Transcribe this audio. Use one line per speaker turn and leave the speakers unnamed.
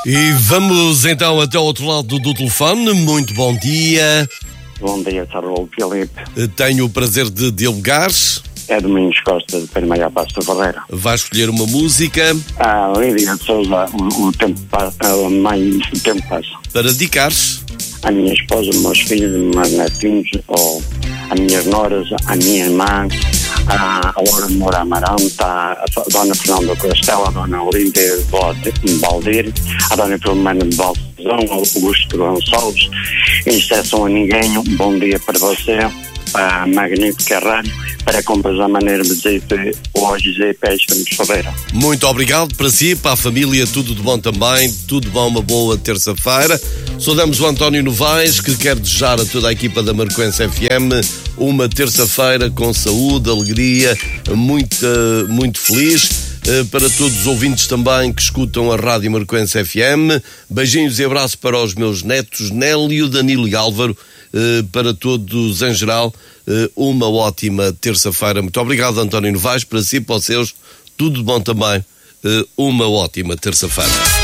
E vamos então até ao outro lado do telefone. Muito bom dia.
Bom dia, Sr. Filipe.
Tenho o prazer de dialogar.
É Domingos Costa, de Primeira Pasto Ferreira.
Vai escolher uma música.
Lídia de Souza, o tempo passa, mãe, o tempo passa.
Para dedicares.
A minha esposa, meus filhos, meus netinhos, ou as minhas noras, a minha irmã, a Laura Moura Amarante, a Dona Fernanda Castela, a Dona Olímpia Baldir, a Dona Filomena de Balsazão, o Augusto Gonçalves, em exceção a ninguém, um bom dia para você, para a magnífica rádio, para compras à maneira de dizer hoje e pesca de Ferreira.
Muito obrigado para si, para a família, tudo de bom também, tudo bom, uma boa terça-feira. Saudamos o António Novaes, que quer desejar a toda a equipa da Marcoense FM uma terça-feira com saúde, alegria, muito feliz. Para todos os ouvintes também que escutam a Rádio Marcoense FM, beijinhos e abraço para os meus netos Nélio, Danilo e Álvaro, para todos em geral, uma ótima terça-feira. Muito obrigado, António Novaes, para si, para os seus, tudo de bom também, uma ótima terça-feira.